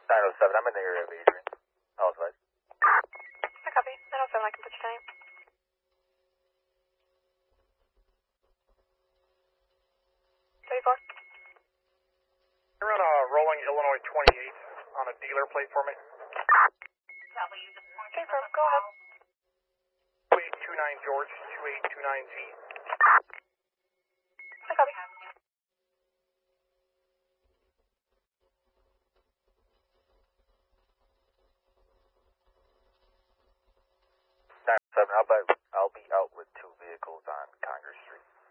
907, I'm in the area of Adrian. Housewife. I copy. 907, I can put your name. 34. You're on a rolling Illinois 28 on a dealer plate for me. 34, go ahead. 2829 George, 2829Z. I copy. 907, I'll be out with 2 vehicles on Congress Street.